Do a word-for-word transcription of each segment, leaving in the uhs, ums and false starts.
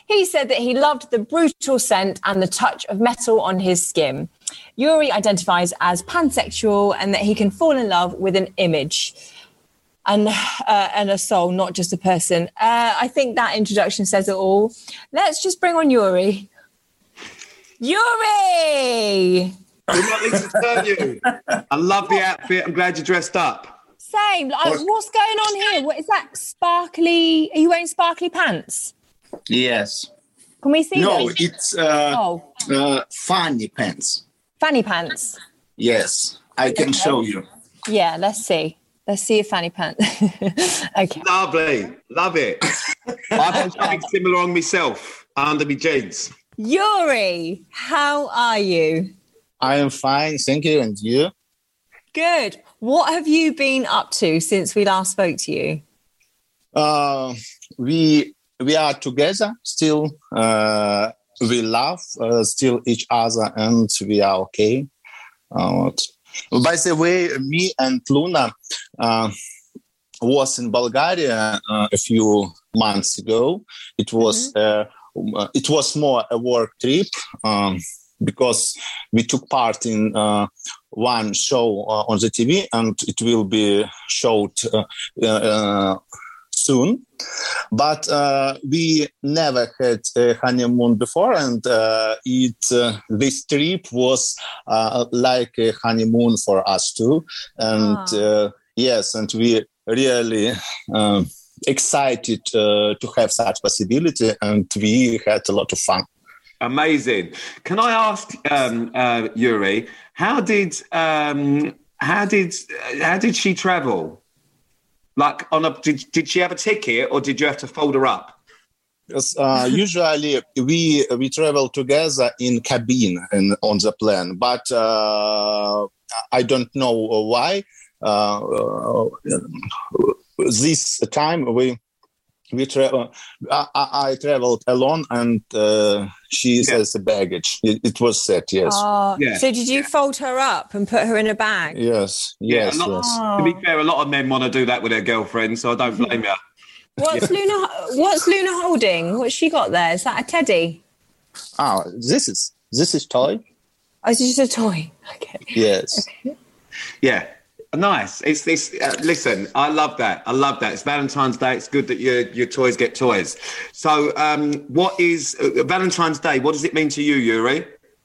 He said that he loved the brutal scent and the touch of metal on his skin. Yuri identifies as pansexual and that he can fall in love with an image and uh, and a soul, not just a person. Uh, I think that introduction says it all. Let's just bring on Yuri. Yuri! We're not need to tell you. I love the outfit. I'm glad you dressed up. Same. Like, what's going on here? What is that? Sparkly? Are you wearing sparkly pants? Yes. Can we see No, those? it's uh, Oh. uh, funny pants. Fanny pants? Yes, I can Okay. show you. Yeah, let's see. Let's see your fanny pants. Okay. Lovely. Love it. I've got something similar on myself under my jeans. Yuri, how are you? I am fine, thank you. And you? Good. What have you been up to since we last spoke to you? Uh, we we are together still. Uh, we love uh, still each other, and we are okay. Uh, by the way, me and Luna uh, was in Bulgaria uh, a few months ago. It was mm-hmm. uh, it was more a work trip. Um, because we took part in uh, one show uh, on the T V, and it will be showed uh, uh, soon. But uh, we never had a honeymoon before, and uh, it uh, this trip was uh, like a honeymoon for us too. And uh, yes, and we really um, excited uh, to have such possibility, and we had a lot of fun. Amazing. Can I ask, um, uh, Yuri, how did um, how did how did she travel? Like, on a did, did she have a ticket, or did you have to fold her up? Yes, uh, usually we we travel together in cabin and on the plane, but uh, I don't know why. Uh, this time we. We tra- I, I traveled alone, and uh, she yeah. says the baggage. It, it was set, yes. Oh, yeah. So did you fold her up and put her in a bag? Yes, yeah, yes, lot, yes. Oh. To be fair, a lot of men want to do that with their girlfriends, so I don't blame you. What's Luna? What's Luna holding? What's she got there? Is that a teddy? Oh, this is this is toy. Oh, it's just a toy. Okay. Yes. Okay. Yeah. Nice. It's this. Uh, listen, I love that. I love that. It's Valentine's Day. It's good that your your toys get toys. So, um, what is uh, Valentine's Day? What does it mean to you, Yuri?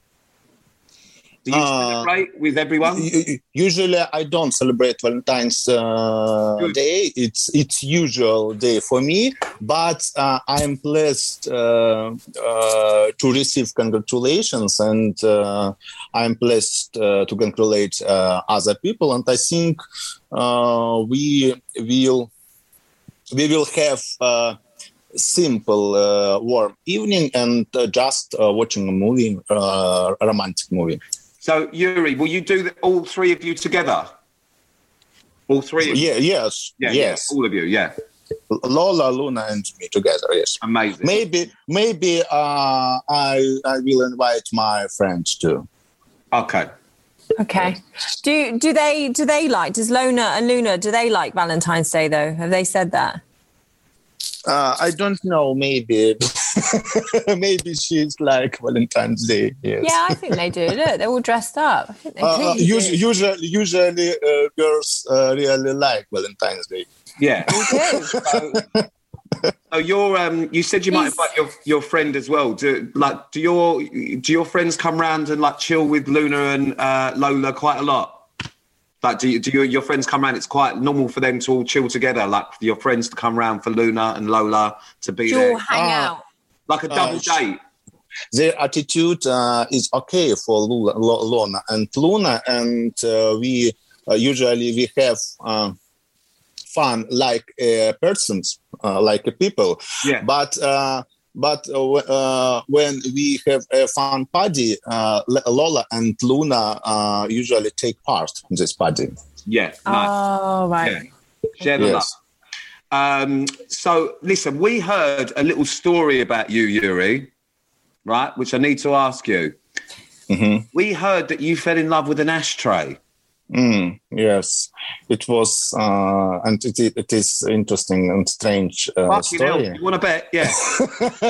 Do you uh, celebrate with everyone? Usually, I don't celebrate Valentine's uh, Day. It's it's usual day for me, but uh, I am blessed uh, uh, to receive congratulations, and uh, I am blessed uh, to congratulate uh, other people. And I think uh, we will we will have a simple, uh, warm evening and uh, just uh, watching a movie, uh, a romantic movie. So, Yuri, will you do the, all three of you together? All three of you? Yeah, yes, yeah, yes. Yeah, all of you, yeah. Lola, Luna, and me together, yes. Amazing. Maybe maybe uh, I I will invite my friends too. Okay. Okay. Do do they do they like, does Luna and Luna, do they like Valentine's Day though? Have they said that? Uh, I don't know, maybe. Maybe she's like Valentine's Day. Yes. Yeah, I think they do. Look, they're all dressed up. I think they uh, do. Usually, usually, usually uh, girls uh, really like Valentine's Day. Yeah. They do. so, so you're, um, you said you might invite your, your friend as well. Do like do your do your friends come round and like chill with Luna and uh, Lola quite a lot? Like, do you, do you, your friends come around? It's quite normal for them to all chill together. Like, for your friends to come around for Luna and Lola to be do there. you all hang uh, out? Like a double uh, date. Their attitude uh, is okay for Lula, Luna and Luna, and uh, we uh, usually we have uh, fun like uh, persons, uh, like uh, people. Yeah. But uh, but uh, uh, when we have a fun party, uh, Lola and Luna uh, usually take part in this party. Yeah. Nice. Oh, right. Yeah. Share the Yes. love. Um, so, listen, we heard a little story about you, Yuri, right, which I need to ask you. Mm-hmm. We heard that you fell in love with an ashtray. Mm, yes, it was, uh, and it, it is interesting and strange uh, Fucking hell, story. you want to bet? Yeah.